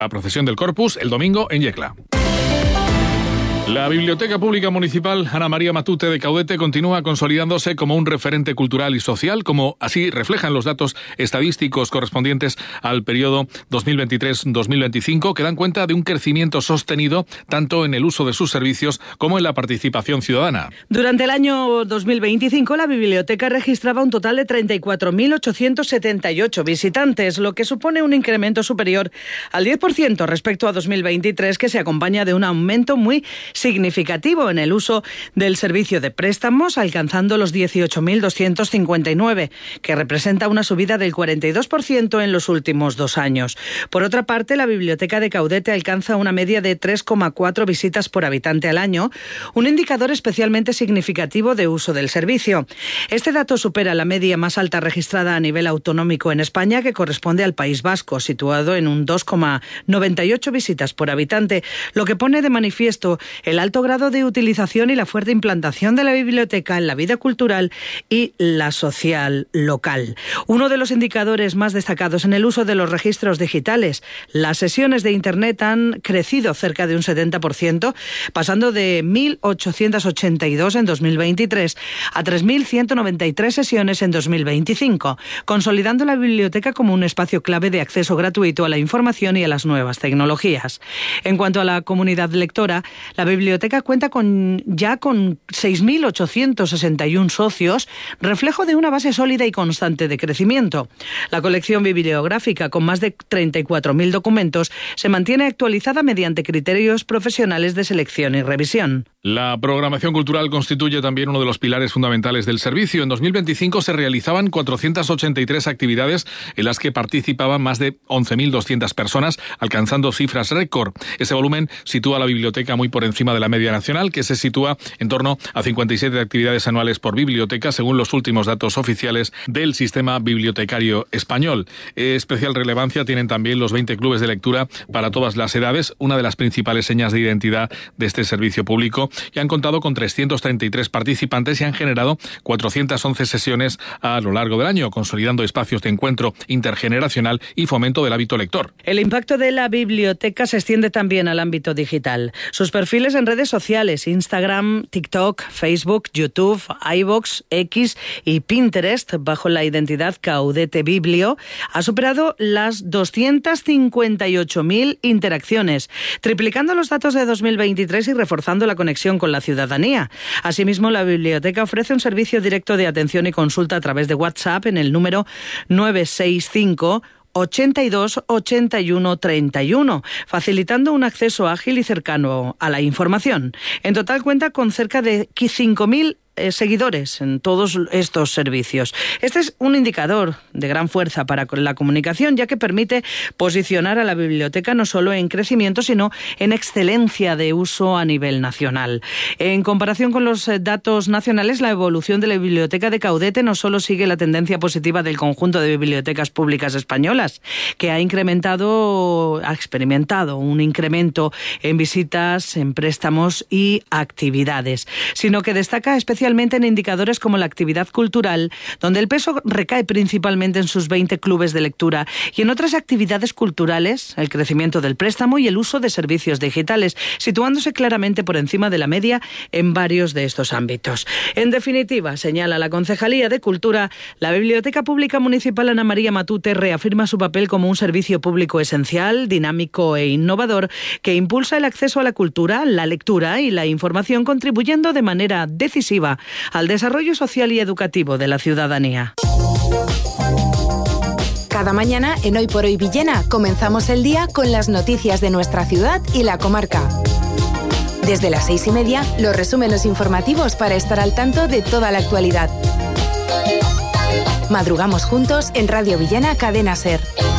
La procesión del Corpus el domingo en Yecla. La Biblioteca Pública Municipal Ana María Matute de Caudete continúa consolidándose como un referente cultural y social, como así reflejan los datos estadísticos correspondientes al periodo 2023-2025, que dan cuenta de un crecimiento sostenido tanto en el uso de sus servicios como en la participación ciudadana. Durante el año 2025, la biblioteca registraba un total de 34.878 visitantes, lo que supone un incremento superior al 10% respecto a 2023, que se acompaña de un aumento muy significativo en el uso del servicio de préstamos, alcanzando los 18.259, que representa una subida del 42% en los últimos 2 años. Por otra parte, la biblioteca de Caudete alcanza una media de 3,4 visitas por habitante al año, un indicador especialmente significativo de uso del servicio. Este dato supera la media más alta registrada a nivel autonómico en España, que corresponde al País Vasco, situado en un 2,98 visitas por habitante, lo que pone de manifiesto el alto grado de utilización y la fuerte implantación de la biblioteca en la vida cultural y la social local. Uno de los indicadores más destacados en el uso de los registros digitales, las sesiones de Internet han crecido cerca de un 70%, pasando de 1.882 en 2023 a 3.193 sesiones en 2025, consolidando la biblioteca como un espacio clave de acceso gratuito a la información y a las nuevas tecnologías. En cuanto a la comunidad lectora, la biblioteca cuenta ya con 6.861 socios, reflejo de una base sólida y constante de crecimiento. La colección bibliográfica, con más de 34.000 documentos, se mantiene actualizada mediante criterios profesionales de selección y revisión. La programación cultural constituye también uno de los pilares fundamentales del servicio. En 2025 se realizaban 483 actividades en las que participaban más de 11.200 personas, alcanzando cifras récord. Ese volumen sitúa a la biblioteca muy por encima de la media nacional, que se sitúa en torno a 57 actividades anuales por biblioteca, según los últimos datos oficiales del sistema bibliotecario español. Especial relevancia tienen también los 20 clubes de lectura para todas las edades, una de las principales señas de identidad de este servicio público, y han contado con 333 participantes y han generado 411 sesiones a lo largo del año, consolidando espacios de encuentro intergeneracional y fomento del hábito lector. El impacto de la biblioteca se extiende también al ámbito digital. Sus perfiles en redes sociales, Instagram, TikTok, Facebook, YouTube, iVoox, X y Pinterest, bajo la identidad Caudete Biblio, ha superado las 258.000 interacciones, triplicando los datos de 2023 y reforzando la conexión con la ciudadanía. Asimismo, la biblioteca ofrece un servicio directo de atención y consulta a través de WhatsApp en el número 965 82 81 31, facilitando un acceso ágil y cercano a la información. En total cuenta con cerca de 5.000 seguidores en todos estos servicios. Este es un indicador de gran fuerza para la comunicación, ya que permite posicionar a la biblioteca no solo en crecimiento, sino en excelencia de uso a nivel nacional. En comparación con los datos nacionales, la evolución de la biblioteca de Caudete no solo sigue la tendencia positiva del conjunto de bibliotecas públicas españolas, que ha experimentado un incremento en visitas, en préstamos y actividades, sino que destaca especialmente en indicadores como la actividad cultural, donde el peso recae principalmente en sus 20 clubes de lectura, y en otras actividades culturales, el crecimiento del préstamo y el uso de servicios digitales, situándose claramente por encima de la media en varios de estos ámbitos. En definitiva, señala la Concejalía de Cultura, la Biblioteca Pública Municipal Ana María Matute reafirma su papel como un servicio público esencial, dinámico e innovador, que impulsa el acceso a la cultura, la lectura y la información, contribuyendo de manera decisiva al desarrollo social y educativo de la ciudadanía. Cada mañana en Hoy por Hoy Villena comenzamos el día con las noticias de nuestra ciudad y la comarca. Desde las 6:30, los resúmenes informativos para estar al tanto de toda la actualidad. Madrugamos juntos en Radio Villena Cadena SER.